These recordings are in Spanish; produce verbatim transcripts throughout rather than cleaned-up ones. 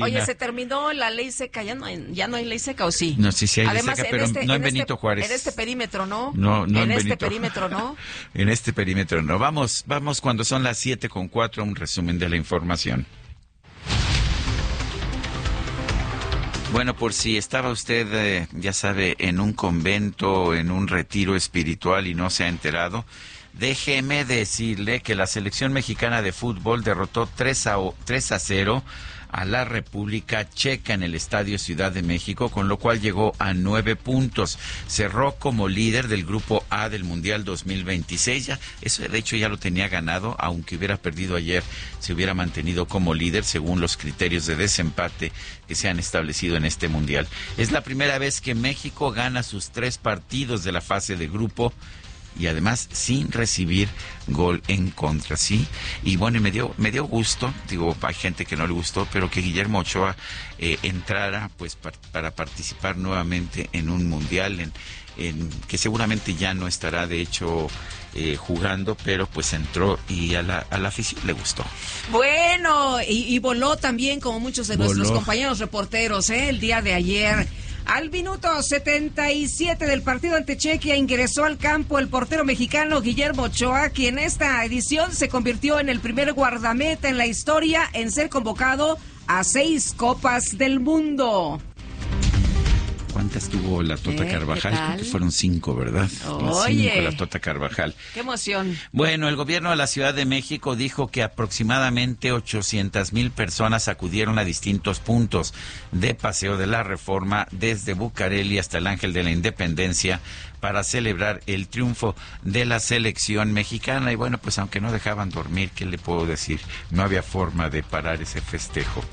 Oye, se terminó la ley seca, ya no hay, ya no hay ley seca, ¿o sí? No, sí, sí hay Además, ley seca, en pero este, no en, en Benito este, Juárez. En este perímetro, ¿no? No, no en, en este Benito. perímetro, ¿no? En este perímetro, no. Vamos, vamos cuando son las siete con cuatro, un resumen de la información. Bueno, por si estaba usted, eh, ya sabe, en un convento, en un retiro espiritual y no se ha enterado, déjeme decirle que la selección mexicana de fútbol derrotó tres a cero a la República Checa en el Estadio Ciudad de México, con lo cual llegó a nueve puntos. Cerró como líder del Grupo A del Mundial dos mil veintiséis. Ya, eso de hecho ya lo tenía ganado, aunque hubiera perdido ayer, se hubiera mantenido como líder según los criterios de desempate que se han establecido en este Mundial. Es la primera vez que México gana sus tres partidos de la fase de grupo y además sin recibir gol en contra, ¿sí? Y bueno, me dio me dio gusto, digo, hay gente que no le gustó, pero que Guillermo Ochoa eh, entrara pues par, para participar nuevamente en un mundial, en, en que seguramente ya no estará de hecho eh, jugando, pero pues entró y a la, a la afición le gustó. Bueno, y, y voló también como muchos de Voló. nuestros compañeros reporteros, ¿eh? El día de ayer. Al minuto setenta y siete del partido ante Chequia ingresó al campo el portero mexicano Guillermo Ochoa, quien en esta edición se convirtió en el primer guardameta en la historia en ser convocado a seis Copas del Mundo. ¿Cuántas tuvo la Tota ¿Eh? Carvajal? Creo que fueron cinco, ¿verdad? Oye. Cinco la Tota Carvajal. ¡Qué emoción! Bueno, el gobierno de la Ciudad de México dijo que aproximadamente ochocientas mil personas acudieron a distintos puntos de Paseo de la Reforma, desde Bucareli hasta el Ángel de la Independencia, para celebrar el triunfo de la selección mexicana. Y bueno, pues aunque no dejaban dormir, ¿qué le puedo decir? No había forma de parar ese festejo.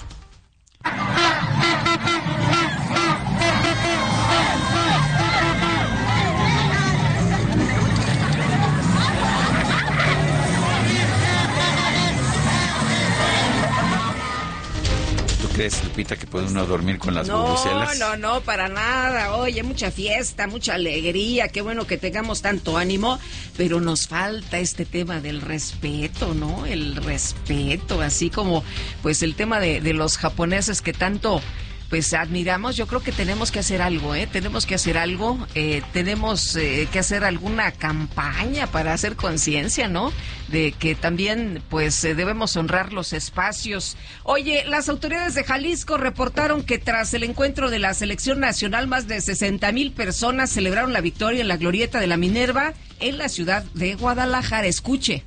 ¿Crees, Lupita, que puede uno dormir con las no, bubucelas? No, no, no, para nada. Oye, mucha fiesta, mucha alegría. Qué bueno que tengamos tanto ánimo, pero nos falta este tema del respeto, ¿no? El respeto, así como pues el tema de, de los japoneses que tanto pues admiramos. Yo creo que tenemos que hacer algo, ¿eh? Tenemos que hacer algo, eh, tenemos eh, que hacer alguna campaña para hacer conciencia, ¿no? De que también, pues, eh, debemos honrar los espacios. Oye, las autoridades de Jalisco reportaron que tras el encuentro de la selección nacional, más de sesenta mil personas celebraron la victoria en la glorieta de la Minerva en la ciudad de Guadalajara. Escuche.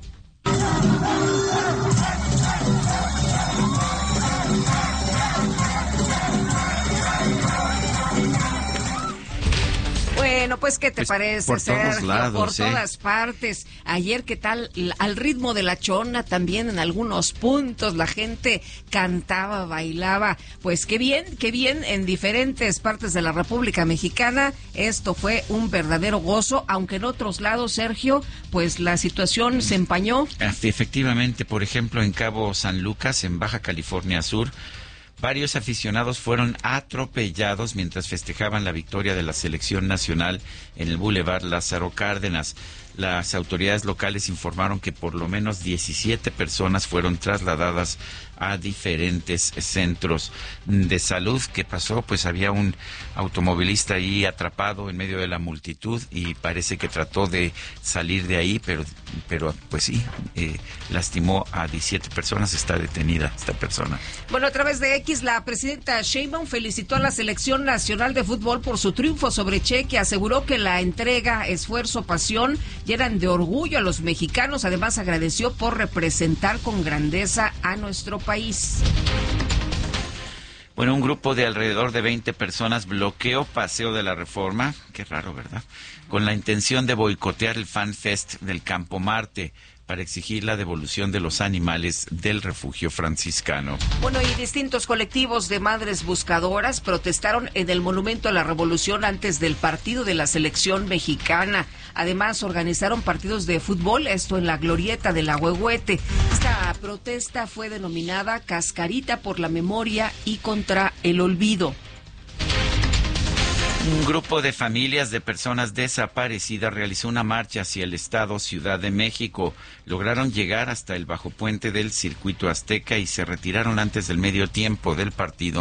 Bueno, pues, ¿qué te pues parece, por Sergio? todos lados, por ¿eh? todas partes. Ayer, ¿qué tal? Al ritmo de la chona también en algunos puntos. La gente cantaba, bailaba. Pues qué bien, qué bien en diferentes partes de la República Mexicana. Esto fue un verdadero gozo, aunque en otros lados, Sergio, pues la situación se empañó. Efectivamente, por ejemplo, en Cabo San Lucas, en Baja California Sur, varios aficionados fueron atropellados mientras festejaban la victoria de la selección nacional en el Boulevard Lázaro Cárdenas. Las autoridades locales informaron que por lo menos diecisiete personas fueron trasladadas a diferentes centros de salud. ¿Qué pasó? Pues había un automovilista ahí atrapado en medio de la multitud y parece que trató de salir de ahí, pero, pero pues sí, eh, lastimó a diecisiete personas. Está detenida esta persona. Bueno, a través de X, la presidenta Sheinbaum felicitó a la Selección Nacional de Fútbol por su triunfo sobre Chequia. Aseguró que la entrega, esfuerzo, pasión llenan de orgullo a los mexicanos. Además, agradeció por representar con grandeza a nuestro país. Bueno, un grupo de alrededor de veinte personas bloqueó Paseo de la Reforma, qué raro, ¿verdad?, con la intención de boicotear el Fan Fest del Campo Marte para exigir la devolución de los animales del refugio franciscano. Bueno, y distintos colectivos de madres buscadoras protestaron en el Monumento a la Revolución antes del partido de la selección mexicana. Además, organizaron partidos de fútbol, esto en la glorieta del Ahuehuete. Esta protesta fue denominada Cascarita por la Memoria y contra el Olvido. Un grupo de familias de personas desaparecidas realizó una marcha hacia el estado Ciudad de México. Lograron llegar hasta el bajo puente del Circuito Azteca y se retiraron antes del medio tiempo del partido